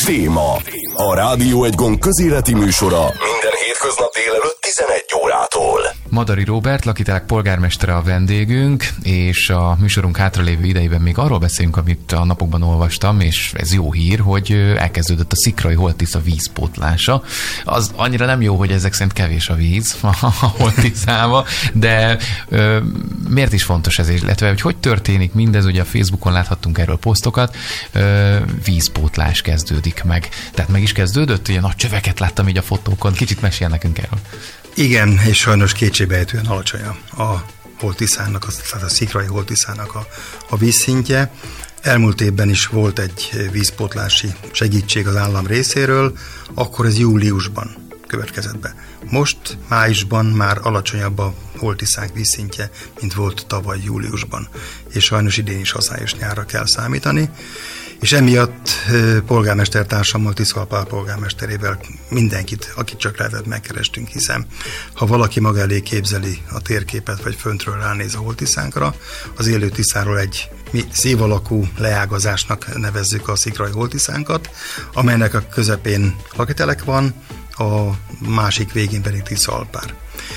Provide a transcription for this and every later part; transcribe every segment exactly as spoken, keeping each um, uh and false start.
Téma. A Rádió Egy Gond közéleti műsora minden hétköznap délelőtt tizenegy órától. Madari Róbert, Lakitelek polgármestere a vendégünk, és a műsorunk hátralévő idejében még arról beszélünk, amit a napokban olvastam, és ez jó hír, hogy elkezdődött a Szikrai Holt-Tisza vízpótlása. Az annyira nem jó, hogy ezek szerint kevés a víz a Holt-Tiszába, de ö, miért is fontos ez, illetve hogy hogy történik mindez, ugye a Facebookon láthattunk erről posztokat, ö, vízpótlás kezdődik meg. Tehát meg is kezdődött, ugye nagy csöveket láttam így a fotókon, kicsit mesél nekünk erről. Igen, és sajnos kétségbeejtően alacsony a Holt-Tiszának, tehát a Szikrai Holt-Tiszának a, a vízszintje. Elmúlt évben is volt egy vízpótlási segítség az állam részéről, akkor ez júliusban következett be. Most májusban már alacsonyabb a Holt-Tiszánk vízszintje, mint volt tavaly júliusban, és sajnos idén is hazályos nyárra kell számítani. És emiatt polgármestertársammal, Tiszalpál polgármesterével mindenkit, akit csak lehetett, megkerestünk, hiszen ha valaki maga elé képzeli a térképet, vagy föntről ránéz a Holt-Tiszánkra, az élő Tiszáról egy mi szív alakú leágazásnak nevezzük a Szikrai Holt-Tiszánkat, amelynek a közepén Lakitelek van, a másik végén pedig Tiszalpár.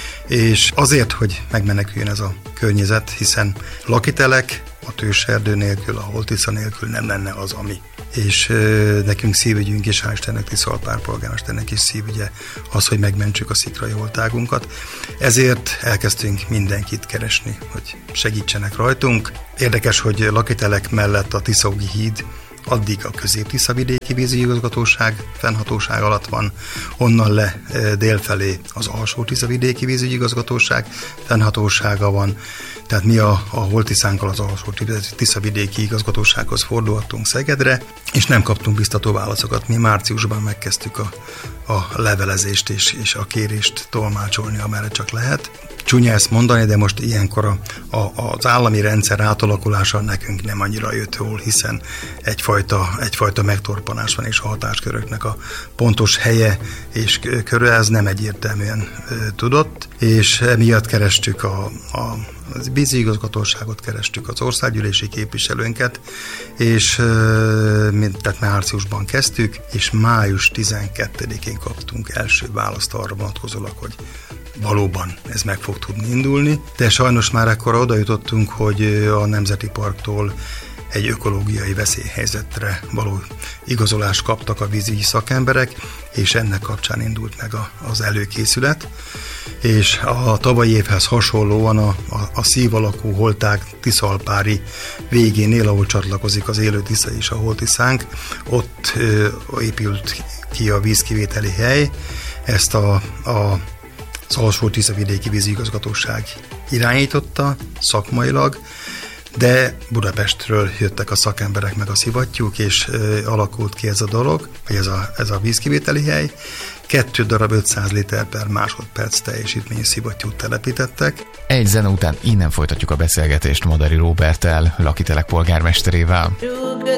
És azért, hogy megmeneküljön ez a környezet, hiszen Lakitelek a Tőserdő nélkül, a Holt-Tisza nélkül nem lenne az, ami. És ö, nekünk szívügyünk, és hál' Istennek Tiszalpár polgármesternek is szívügye az, hogy megmentsük a szikrai holtágunkat. Ezért elkezdtünk mindenkit keresni, hogy segítsenek rajtunk. Érdekes, hogy Lakitelek mellett a Tiszaúgi híd addig a Közép-Tiszavidéki vízügyigazgatóság fennhatóság alatt van, onnan le délfelé az Alsó-Tiszavidéki vízügyigazgatóság fennhatósága van, tehát mi a, a Holt-Tiszánkkal az Alsó-Tiszavidéki igazgatósághoz fordulhattunk Szegedre, és nem kaptunk biztató válaszokat. Mi márciusban megkezdtük a, a levelezést és, és a kérést tolmácsolni, amerre csak lehet. Csúnya ezt mondani, de most ilyenkor a, a, az állami rendszer átalakulása nekünk nem annyira jött jól, hiszen egyfajta, egyfajta megtorpanás van, és a hatásköröknek a pontos helye és köre ez nem egyértelműen e, tudott, és emiatt kerestük a, a az vízügyigazgatóságot, kerestük az országgyűlési képviselőnket, és mint, tehát márciusban kezdtük, és május tizenkettedikén kaptunk első választ arra vonatkozólag, hogy valóban ez meg fog tudni indulni, de sajnos már ekkor oda jutottunk, hogy a Nemzeti Parktól egy ökológiai veszélyhelyzetre való igazolást kaptak a vízügyi szakemberek, és ennek kapcsán indult meg a, az előkészület. És a tavalyi évhez hasonlóan a, a, a szív alakú holtág Tiszalpári végénél, ahol csatlakozik az élő Tisza és a Holt-Tiszánk, ott ö, épült ki a vízkivételi hely. Ezt a, a, az Alsó-Tiszavidéki vízigazgatóság irányította szakmailag, de Budapestről jöttek a szakemberek meg a szivattyúk, és ö, alakult ki ez a dolog, vagy ez a, ez a vízkivételi hely. Kettő darab ötszáz liter per másodperc teljesítményű szivattyút telepítettek. Egy zene után innen folytatjuk a beszélgetést Madari Róberttel, Lakitelek polgármesterével.